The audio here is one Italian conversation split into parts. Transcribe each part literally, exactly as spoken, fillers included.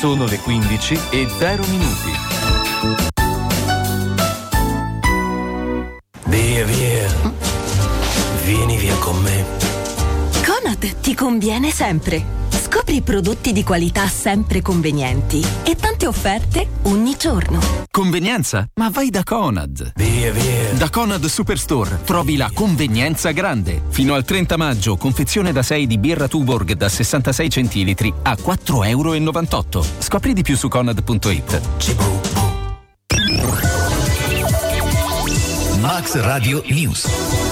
Sono le quindici e zero minuti. Via, via. Vieni via con me. Conad ti conviene sempre. Scopri prodotti di qualità sempre convenienti e tante offerte ogni giorno. Convenienza? Ma vai da Conad. Via, via. Da Conad Superstore trovi la convenienza grande. Fino al trenta maggio, confezione da sei di birra Tuborg da sessantasei centilitri a quattro virgola novantotto euro. Scopri di più su conad punto it. Max Radio News.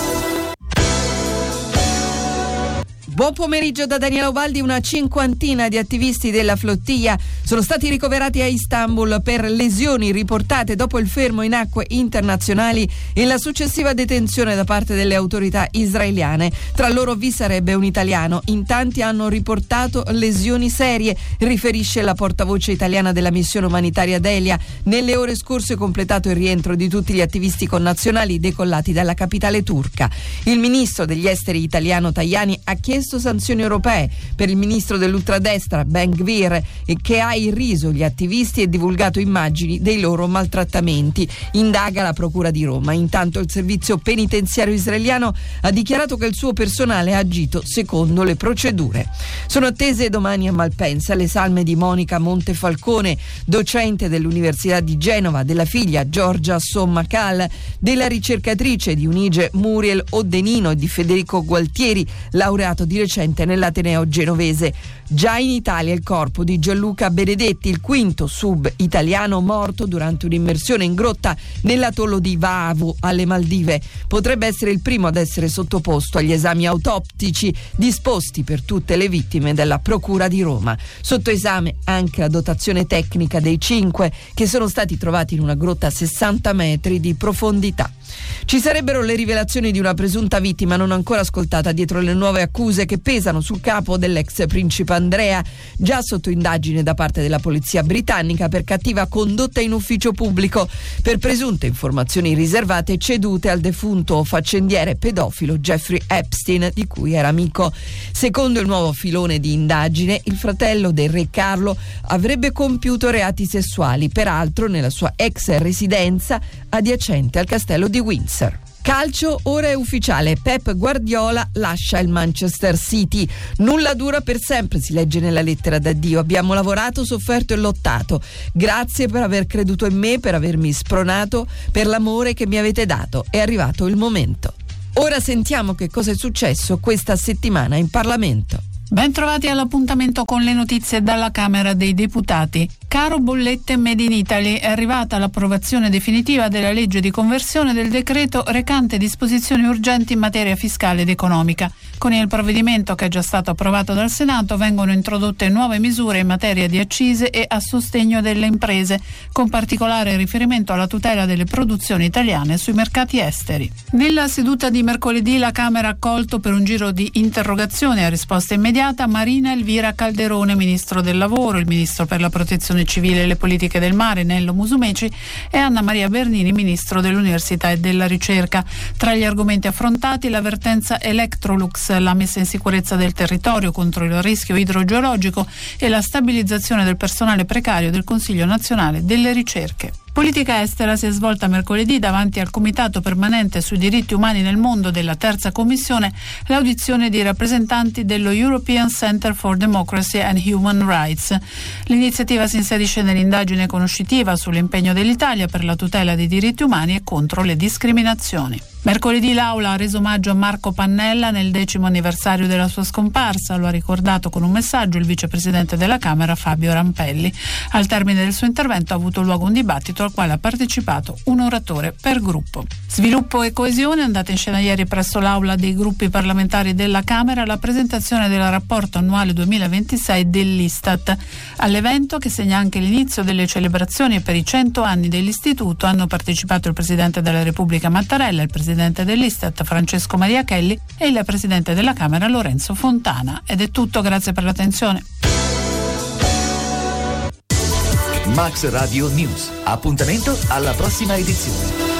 Buon pomeriggio da Daniela Ubaldi. Una cinquantina di attivisti della flottiglia sono stati ricoverati a Istanbul per lesioni riportate dopo il fermo in acque internazionali e la successiva detenzione da parte delle autorità israeliane. Tra loro vi sarebbe un italiano. In tanti hanno riportato lesioni serie, riferisce la portavoce italiana della missione umanitaria Delia. Nelle ore scorse è completato il rientro di tutti gli attivisti connazionali decollati dalla capitale turca. Il ministro degli esteri italiano Tajani ha chiesto sanzioni europee per il ministro dell'ultradestra Ben Gvir, che ha irriso gli attivisti e divulgato immagini dei loro maltrattamenti. Indaga la procura di Roma. Intanto il servizio penitenziario israeliano ha dichiarato che il suo personale ha agito secondo le procedure. Sono attese domani a Malpensa le salme di Monica Montefalcone, docente dell'Università di Genova, della figlia Giorgia Sommacal, della ricercatrice di Unige Muriel Oddenino e di Federico Gualtieri, laureato di recente nell'Ateneo genovese. Già in Italia il corpo di Gianluca Benedetti, il quinto sub italiano morto durante un'immersione in grotta nell'atollo di Vaavo alle Maldive, potrebbe essere il primo ad essere sottoposto agli esami autoptici disposti per tutte le vittime dalla Procura di Roma. Sotto esame anche la dotazione tecnica dei cinque che sono stati trovati in una grotta a sessanta metri di profondità. Ci sarebbero le rivelazioni di una presunta vittima non ancora ascoltata dietro le nuove accuse che pesano sul capo dell'ex principe Andrea, già sotto indagine da parte della polizia britannica per cattiva condotta in ufficio pubblico per presunte informazioni riservate cedute al defunto faccendiere pedofilo Jeffrey Epstein, di cui era amico. Secondo il nuovo filone di indagine, il fratello del re Carlo avrebbe compiuto reati sessuali, peraltro nella sua ex residenza adiacente al castello di Windsor. Calcio, ora è ufficiale, Pep Guardiola lascia il Manchester City. Nulla dura per sempre, si legge nella lettera d'addio. Abbiamo lavorato, sofferto e lottato. Grazie per aver creduto in me, per avermi spronato, per l'amore che mi avete dato. È arrivato il momento. Ora sentiamo che cosa è successo questa settimana in Parlamento. Ben trovati all'appuntamento con le notizie dalla Camera dei Deputati. Caro bollette Made in Italy, è arrivata l'approvazione definitiva della legge di conversione del decreto recante disposizioni urgenti in materia fiscale ed economica. Con il provvedimento, che è già stato approvato dal Senato, vengono introdotte nuove misure in materia di accise e a sostegno delle imprese, con particolare riferimento alla tutela delle produzioni italiane sui mercati esteri. Nella seduta di mercoledì la Camera ha accolto per un giro di interrogazioni a risposta immediata Marina Elvira Calderone, Ministro del Lavoro, il Ministro per la Protezione Civile e le Politiche del Mare Nello Musumeci e Anna Maria Bernini, Ministro dell'Università e della Ricerca. Tra gli argomenti affrontati l'avvertenza Electrolux, la messa in sicurezza del territorio contro il rischio idrogeologico e la stabilizzazione del personale precario del Consiglio Nazionale delle Ricerche. Politica estera si è svolta mercoledì davanti al Comitato Permanente sui diritti umani nel mondo della Terza Commissione l'audizione di rappresentanti dello European Center for Democracy and Human Rights. L'iniziativa si inserisce nell'indagine conoscitiva sull'impegno dell'Italia per la tutela dei diritti umani e contro le discriminazioni. Mercoledì l'Aula ha reso omaggio a Marco Pannella nel decimo anniversario della sua scomparsa. Lo ha ricordato con un messaggio il vicepresidente della Camera Fabio Rampelli. Al termine del suo intervento ha avuto luogo un dibattito al quale ha partecipato un oratore per gruppo. Sviluppo e coesione. È andata in scena ieri presso l'Aula dei gruppi parlamentari della Camera la presentazione del rapporto annuale duemilaventisei dell'Istat. All'evento, che segna anche l'inizio delle celebrazioni per i cento anni dell'istituto, hanno partecipato il Presidente della Repubblica Mattarella, il Presidente dell'Istat Francesco Maria Chelli e il Presidente della Camera Lorenzo Fontana. Ed è tutto, grazie per l'attenzione. Max Radio News. Appuntamento alla prossima edizione.